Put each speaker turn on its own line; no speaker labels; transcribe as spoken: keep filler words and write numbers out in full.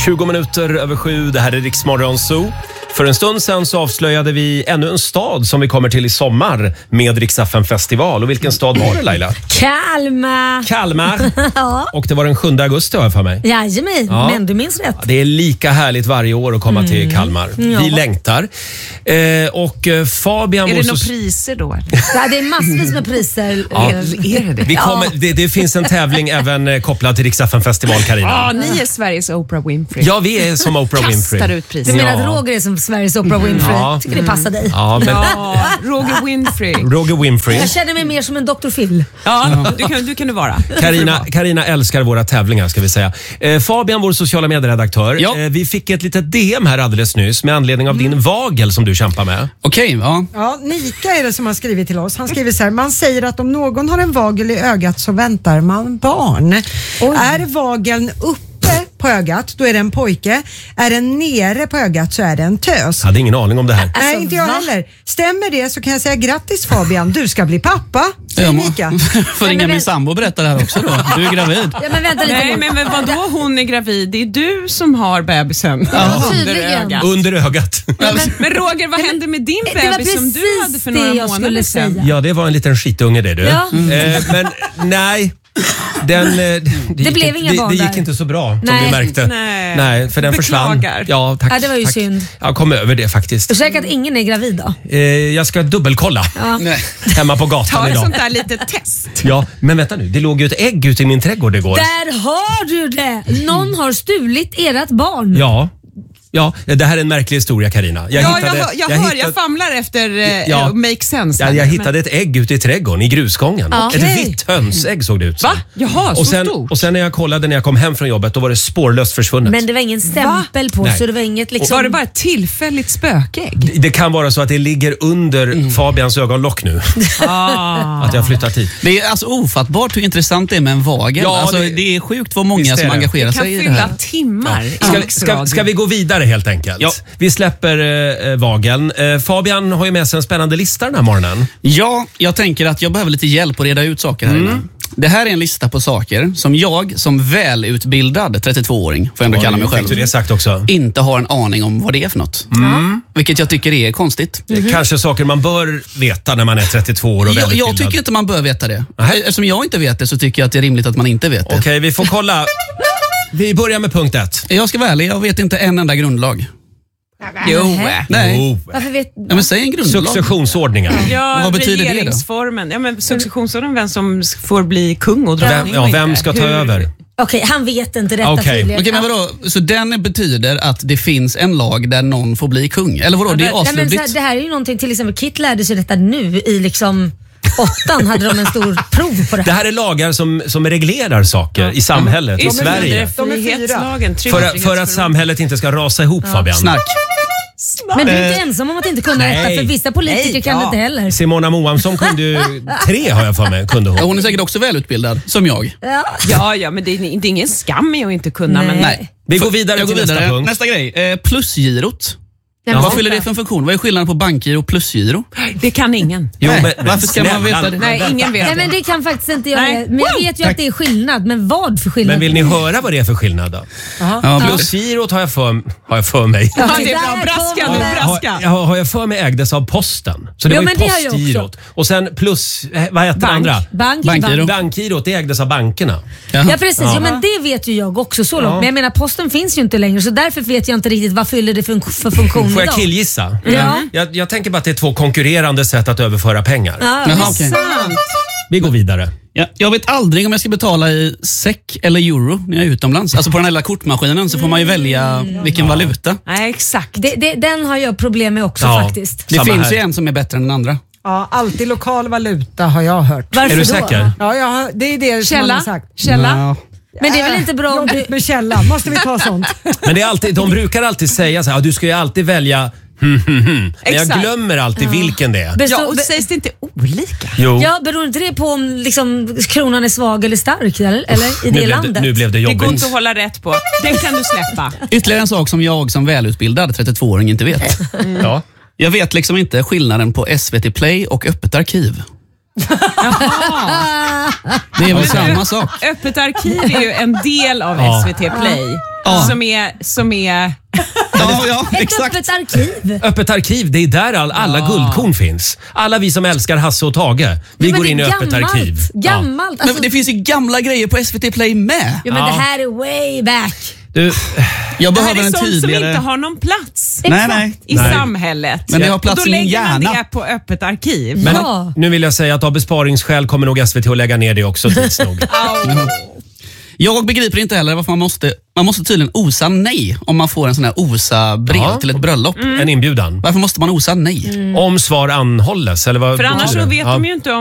tjugo minuter över sju, det här är Rix Morgon Zoo. För en stund sedan så avslöjade vi ännu en stad som vi kommer till i sommar med Rix F M festival. Och vilken stad var det, Laila?
Kalmar.
Kalmar.
Ja.
Och det var den sjunde augusti, har jag för mig.
Jajamän, ja. Men du minns rätt.
Det är lika härligt varje år att komma mm. till Kalmar.
Ja.
Vi längtar. Eh, och eh, Fabian...
Är det
så...
några priser då?
Ja, det är massvis med priser.
Ja.
Är det det?
Vi kommer,
ja.
det, det finns en tävling även eh, kopplad till Rix F M festival, Carina.
Ja, ni är Sveriges Oprah Winfrey.
Ja, vi är som Oprah Winfrey.
Kastar ut priser.
Du menar att
Ja.
Roger är som Sveriges Oprah Winfrey?
Ja.
Tycker det passar dig?
Ja, men...
Ja, Roger Winfrey.
Roger Winfrey.
Jag känner mig mer som en doktor Phil.
Ja, du kan du kan du vara.
Carina, Carina älskar våra tävlingar, ska vi säga. Eh, Fabian, vår sociala medieredaktör.
Ja.
Eh, vi fick ett litet D M här alldeles nyss med anledning av din vagel som du kämpar med.
Okej, ja.
Ja, Nika är det som har skrivit till oss. Han skriver så här: man säger att om någon har en vagel i ögat så väntar man barn.
Oj.
Är vageln uppe på ögat, då är det en pojke. Är den nere på ögat så är det en tös.
Jag hade ingen aning om det här.
Nej, inte jag
va?
heller. Stämmer det så kan jag säga grattis Fabian, du ska bli pappa. Säger
Jag må,
Nika.
får ringa min sambo och berätta det här också då. Du är gravid.
Ja, men vänta lite.
Nej, men, men vadå hon är gravid? Det är du som har bebisen
Ja,
under
tydligen.
ögat.
Under ögat.
Men Roger, vad hände med din
det var
bebis som du
precis
hade för
det
några
jag
månader
skulle
sedan?
säga.
Ja, det var en liten skitunge det, du.
Ja.
Eh, men nej... Den, eh, det, gick
blev
inte,
inga
det,
barn
det gick
där.
inte så bra som
Nej.
vi märkte.
Nej.
Nej, för den
Beklagar.
försvann. Ja, tack.
Ja, det var ju
tack.
synd.
Jag kom över det faktiskt.
Du säker att ingen är gravid då?
Eh, jag ska dubbelkolla
Nej.
hemma på gatan
Ta ett
idag.
sånt där litet test.
Ja, men vänta nu. Det låg ju ett ägg ute i min trädgård igår.
Där har du det! Någon har stulit ert barn.
Ja. Ja, det här är en märklig historia, Carina. Jag
Ja,
hittade,
jag, hör- jag, hör,
hittade,
jag famlar efter eh,
Ja.
make sense.
ja,
här.
jag
Men-
hittade ett ägg ute i trädgården, i grusgången.
Ja.
Ett
Okej.
vitt hönsägg såg det ut som.
Va? Jaha, så
och sen,
stort.
och sen när jag kollade när jag kom hem från jobbet, då var det spårlöst försvunnet.
Men det var ingen stämpel på,
Nej.
så det var inget liksom...
Var det bara ett tillfälligt spökägg?
Det- Det kan vara så att det ligger under Fabians ögonlock nu.
Ah.
Att jag har flyttat hit.
Det är alltså ofattbart hur intressant det är med en vagel.
Ja,
alltså,
det-
det, är sjukt vad många
Visst är
som
det.
engagerar
Kan
sig i det
fylla
här.
timmar.
Ska, ska, ska vi gå vidare helt enkelt?
Ja.
Vi släpper eh, vageln. Eh, Fabian har ju med sig en spännande lista den här morgonen.
Ja, jag tänker att jag behöver lite hjälp att reda ut saker här inne. Det här är en lista på saker som jag som välutbildad trettiotvååring, får jag ändå kalla mig själv,
Fick du det sagt också?
inte har en aning om vad det är för något. Vilket jag tycker är konstigt.
Det är kanske saker man bör veta när man är trettiotvå år och
Jag,
välutbildad.
jag tycker inte man bör veta det.
Nej.
Eftersom jag inte vet det så tycker jag att det är rimligt att man inte vet det.
Okej, vi får kolla. Vi börjar med punkt ett.
Jag ska vara ärlig, jag vet inte en enda grundlag.
Jo.
Nej.
Oh.
Varför vet...
Ja, men säg en grundlag.
Successionsordningen.
Ja,
Vad betyder det då?
regeringsformen. Ja, men successionsordningen, vem som får bli kung och
Vem,
drottning.
ja,
och
vem
inte.
ska ta
Hur-
över?
Okej, han vet inte detta
Okej.
tydligen.
Okej, men vadå? Så den betyder att det finns en lag där någon får bli kung? Eller vadå? Det är
Nej, men så här,
asluddigt.
det här är ju någonting, till exempel Kit lärde sig detta nu i liksom åttan hade de en stor prov på det
Det
här.
här är lagar som, som reglerar saker i samhället, i
I
Sverige.
De är fyra.
Frihetslagen,
För, att- för att samhället inte ska rasa ihop, Fabian.
Snack.
Men du är inte ensam om att inte kunna
Nej.
detta, för vissa politiker
Nej,
kan det
ja.
inte heller.
Simona Moamsson kunde ju tre, har jag för mig, kunde
Ja,
hon.
hon är säkert också välutbildad, som jag.
Ja.
Ja, ja, men det är, det är ingen skam i att inte kunna.
Nej.
Men
Nej.
Vi går vidare
jag går
till nästa
vidare.
punkt.
Nästa grej. Eh, plusgirot.
Nej, men
Vad
vänta.
fyller det för en funktion? Vad är skillnaden på bankgiro och plusgiro?
det kan ingen.
Jo,
Nej,
men, men
varför ska man
snälla,
veta det?
Nej, ingen vet.
Nej, men det kan faktiskt inte jag.
Nej.
Men jag vet ju att det är skillnad, men vad för skillnad?
Men vill ni höra vad det är för skillnad då?
Ja, plus.
Plusgirot har jag för, har jag för mig.
Ja, det är
Där
bra. Braska
kommer
nu,
det.
Har,
braska.
har, har jag för mig ägdes av posten. Så det
Jo,
var ju
men det har jag
postgirot. Och sen plus, eh, vad heter det
Bank.
andra?
Bank,
Bankgiro.
bank.
Bankgirot, det ägdes av bankerna.
Jaha.
Ja precis, ja. men det vet ju jag också så långt. Men jag menar, posten finns ju inte längre, så därför vet jag inte riktigt vad fyller det för, för funktion
Får jag
idag.
killgissa?
Ja.
Jag, jag tänker bara att det är två konkurrerande sätt att överföra pengar.
Ja,
Jaha,
visst.
okej.
Sant.
Vi går vidare.
Ja, jag vet aldrig om jag ska betala i SEK eller euro när jag är utomlands. Alltså på den här lilla kortmaskinen så får man ju välja vilken valuta.
Nej, exakt.
Det, det, den har jag problem med också
Ja.
faktiskt.
Det
Samma
finns
här.
ju en som är bättre än den andra.
Ja, alltid lokal valuta har jag hört.
Varför
Är du
då?
säker?
Ja, jag har, det är det som man
Källa?
har sagt.
Källa?
Ja.
Men det är väl inte bra om du...
Jobbigt med källa, måste vi ta sånt?
Men det är alltid, de brukar alltid säga så här, du ska ju alltid välja hmm, hmm, hmm. Men jag
Exakt.
glömmer alltid vilken det är.
Bestå,
Ja, och
be,
sägs det inte olika?
Jo,
ja, beror inte det på om liksom, kronan är svag eller stark eller, eller i det
nu, blev
landet?
det, nu blev det
Det går
jobbigt.
inte att hålla rätt på. Den kan du släppa.
Ytterligare en sak som jag som välutbildad trettiotvååring inte vet.
Ja.
Jag vet liksom inte skillnaden på S V T Play och Öppet arkiv. Det är väl samma sak.
Öppet arkiv är ju en del av
Ja.
S V T Play.
Ja.
Som är... Som är
Ja, ja,
Ett
exakt.
öppet arkiv.
Öppet arkiv, det är där all, alla
Ja.
guldkorn finns. Alla vi som älskar Hasse och Tage, vi
Men
går
det är
in i öppet
gammalt.
arkiv.
Gammalt. Alltså,
Men det finns ju gamla grejer på S V T Play med.
ja, men
Ja.
det här är way back.
Du,
Jag
det här
behöver
är
en
sånt
tydligare...
som inte har någon plats
Nej, nej.
i
Nej.
samhället.
Men det har plats
Och då
i min
lägger man
hjärna.
det på öppet arkiv.
men
Ja.
nu vill jag säga att av besparingsskäl kommer nog S V T att lägga ner det också tids nog.
Jag begriper inte heller varför man måste... Man måste tydligen osa nej om man får en sån här osa-brev
Ja.
till ett bröllop.
En inbjudan.
Varför måste man osa nej?
Om svar anhålles, eller vad?
För annars så vet
Ja.
de ju inte om